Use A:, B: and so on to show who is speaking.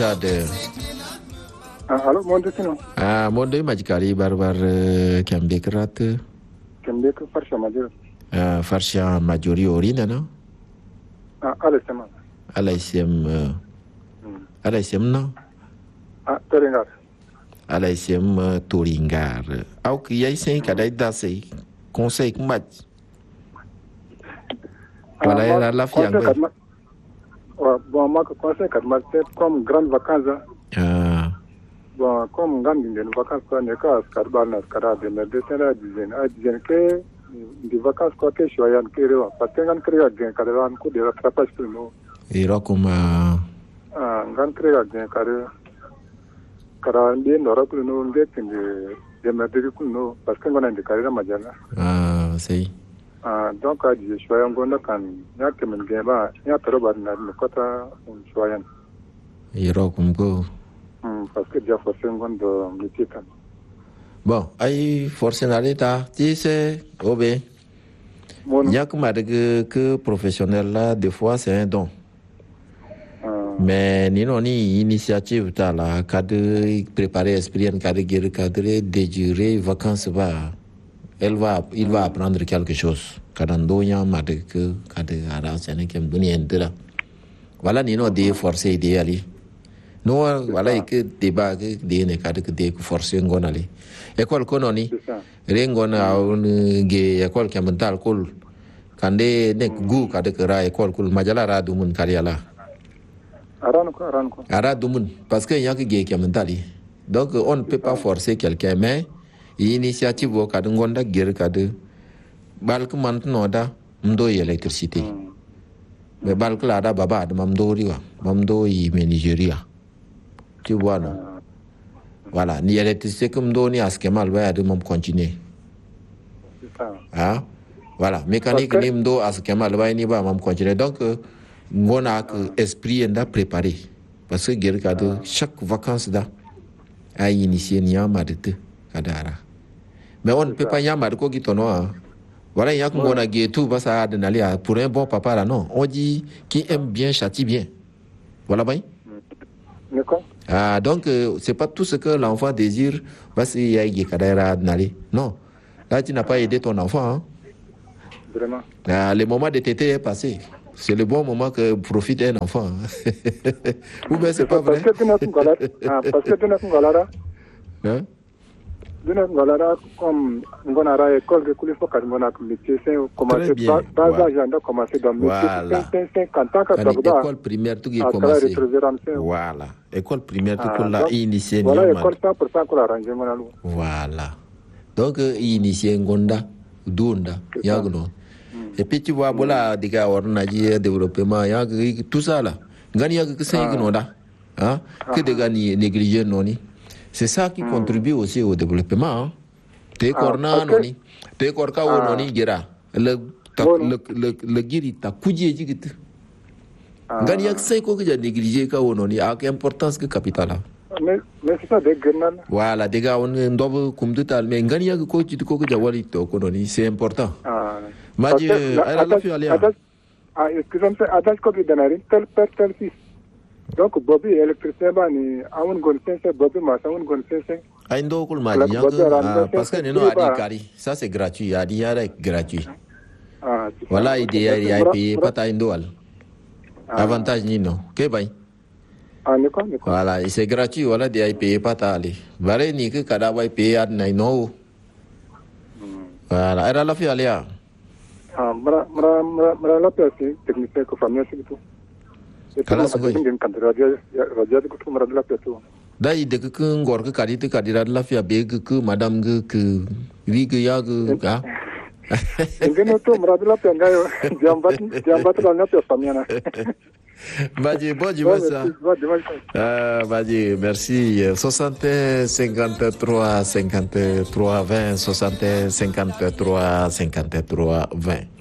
A: de
B: alo monde sino
A: monde majikari barbar kembe krat
B: kembe ko farsha major
A: farsha majori orina no alaisem no
B: toringar
A: alaisem toringar au que yai sem cada idade consegue mais voilà era la fianga
B: bon ma ko conseil kat ma c'est comme grande vacances bon comme grande vacances quoi ne ka skar balna skara de me de tera dizen ke di vacances quoi que choyan ke rewa parce que ngan kriya gen kadaran ko de rattrapage pour nous
A: ira comme
B: ngan kriya gen kara ndi ndora pour nous ngeti de me de ku no parce que ngana ndi karira majana
A: sei
B: donc a dit choyan gonda kan ya kemen geba ya taroba na kota choyan
A: ira comme go
B: parce que déjà forcé ngondo mitikan
A: bon ai forcé na l'état tu sais obé yak ma que professionnel là des fois c'est un don mais ni non ni initiative ta là cadre préparer expérience cadre dédurer vacances va il va apprendre quelque chose kadando ya ma que cadre ara c'est ne kem dunia entera voilà ni non des forcer des aller no voilà que débat que des ne cadre que des forcer ngonali école kononi rengona on ge école qui mental kul kande nek gu cadre que ra école kul majala ra du mun kariala ara du mun parce que yak ge qui mentali donc on ne peut pas forcer quelqu'un mais initiative au cadre ngonda ger cadre balk maintenant da mdo électricité mais balk la da baba de mamdo riwa mamdo yi Nigeria tu vois non voilà ni électricité comme do ni askemal va de mom continuer voilà mécanique ni mdo askemal va ni ba mom continuer donc ngona que esprit nda préparé parce que ger cadre chaque vacances da a initier ni amadete kadara mais on ne peut pas y amar ko gitono voilà, il y a qu'on a gué tout, ça a pour un bon papa là, non. On dit qui aime bien châtie bien. Voilà, bien. Donc, c'est pas tout ce que l'enfant désire, parce qu'il y a des cadavres d'aller. Non. Là, tu n'as pas aidé ton enfant. Hein?
B: Vraiment.
A: Le moment de tété est passé. C'est le bon moment que profite un enfant. Ou bien c'est pas vrai.
B: Parce que tu n'as pas
A: hein?
B: Dina ngalara comme ngona ra école de kuli foka ngona métier c'est commencer bas agenda commencer dans métier 50 ans que
A: école primaire tout qui commencer voilà école primaire tout pour la initier
B: voilà école 100% pour arrangement là
A: voilà donc initier ngonda dunda yagno et puis tu vois voilà diga orna ji développement yag tout ça là ngani yag que c'est gnoda hein que de gagner négliger noni. C'est ça qui contribue aussi au développement. Te korna noni, te korka o noni gira. Le giri ta kuje jigit. Ngani yak sai ko ga négliger ka o noni ak importance que capital.
B: Mais c'est ça de grenal.
A: Voilà, des gars on ndob kum total mais ngani yak ko ci ko ga wali to ko noni, c'est important. Maji elle la fi alia.
B: Excusez-moi, adage ko bi danari tel père tel fils. Donc Bobby électricien bani awun gon sense Bobby ma awun gon sense
A: ay ndokul ma di parce que non adi kari ça c'est gratuit adi yara gratuit voilà idée ya payer pas ta indowal avantage ni non ke bay voilà c'est gratuit voilà dia payer pas ta ali bare ni que kada bay payer ad nay no voilà era la fi alia
B: mara la pièce technicien ko famille c'est tout.
A: Kala sugoi. Dai de que ngor que kadite kadira la fia beg que madame que rig ya ga.
B: Ngeno to mradla pengayo jambat la na famille.
A: Badji bonji massa. Badji merci 60 53 53 20 60 53 53 20